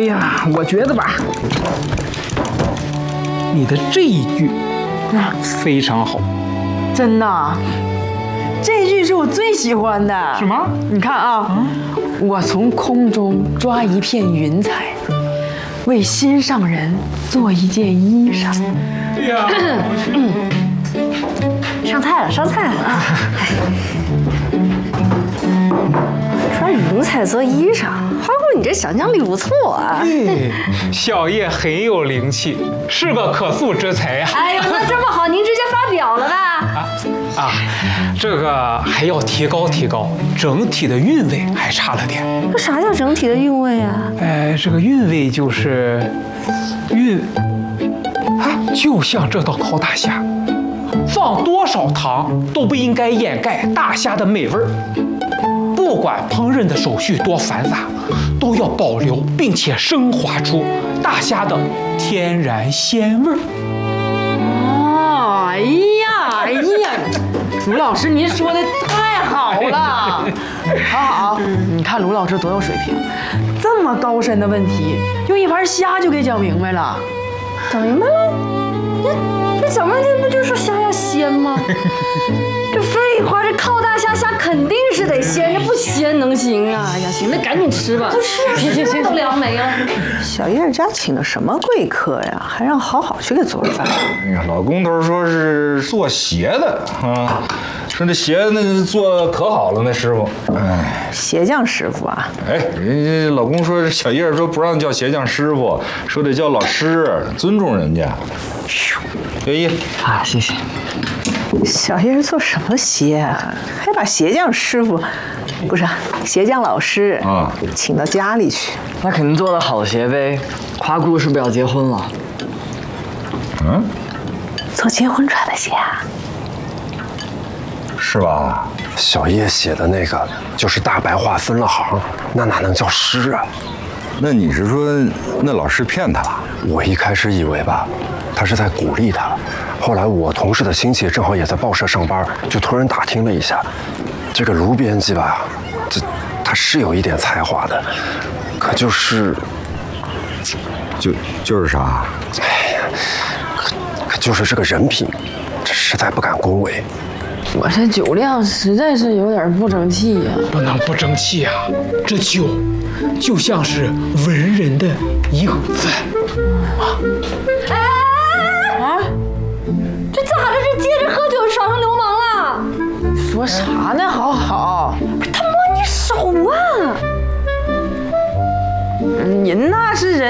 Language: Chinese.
呀，我觉得吧，你的这一句非常好。 真的，这句是我最喜欢的。 什么？ 你看啊，我从空中抓一片云彩，为心上人做一件衣裳。 对呀。 上菜了，上菜了啊！抓云彩做衣裳，花姑，你这想象力不错啊！ 小叶很有灵气，是个可塑之才呀。 哎呦，那这么好，您直接发表了吧？ 这个还要提高，整体的韵味还差了点。 这啥叫整体的韵味啊？ 这个韵味就是就像这道烤大虾，放多少糖都不应该掩盖大虾的美味儿。不管烹饪的手续多繁杂，都要保留并且升华出大虾的天然鲜味儿。 哎呀，卢老师，您说的太好了。好，你看卢老师多有水平，这么高深的问题，用一盘虾就给讲明白了。 讲明白了？这讲半天不就是说虾要鲜吗？这废话，这靠大虾肯定是得鲜，这不鲜能行啊？哎呀，行，那赶紧吃吧。不是，行，都凉没了。 小燕家请的什么贵客呀？还让好好去给做饭。 哎呀，老工头说是做鞋的啊，说这鞋那做可好了，那师傅。哎， 鞋匠师傅啊？ 哎，人家老公说小叶说不让叫鞋匠师傅，说得叫老师，尊重人家。愿意啊，谢谢。 小叶做什么鞋啊？还把鞋匠师傅，不是鞋匠老师啊，请到家里去？ 那肯定做的好鞋呗。夸姑是不是要结婚了？ 做结婚穿的鞋啊？ 是吧？ 小叶写的那个就是大白话分了行，那哪能叫诗啊？ 那你是说那老师骗他了？ 我一开始以为吧，他是在鼓励他。后来我同事的亲戚正好也在报社上班，就突然打听了一下，这个卢编辑吧，他是有一点才华的，可就是啥？ 哎呀，可就是这个人品，这实在不敢恭维。 我这酒量实在是有点不争气呀。 不能不争气呀，这酒就像是文人的影子。 这咋的？这接着喝酒耍上流氓了？ 说啥呢？好， 他摸你手啊！ 您那是人。